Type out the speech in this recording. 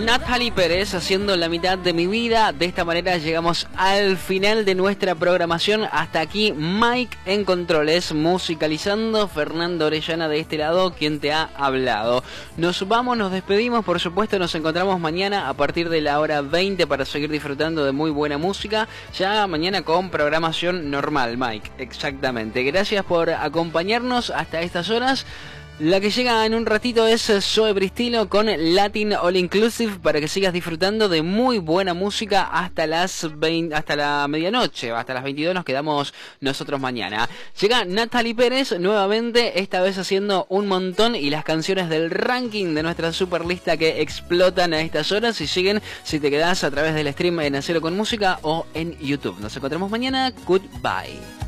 Natalie Pérez haciendo La mitad de mi vida. De esta manera llegamos al final de nuestra programación. Hasta aquí Mike en controles, musicalizando. Fernando Orellana de este lado, quien te ha hablado. Nos vamos, nos despedimos. Por supuesto, nos encontramos mañana a partir de la hora 20 para seguir disfrutando de muy buena música. Ya mañana con programación normal, Mike. Exactamente. Gracias por acompañarnos hasta estas horas. La que llega en un ratito es Zoe Bristilo con Latin All Inclusive para que sigas disfrutando de muy buena música hasta hasta la medianoche, hasta las 22 nos quedamos nosotros mañana. Llega Natalie Pérez nuevamente, esta vez haciendo un montón y las canciones del ranking de nuestra super lista que explotan a estas horas y siguen si te quedas a través del stream en Acero con Música o en YouTube. Nos encontramos mañana. Goodbye.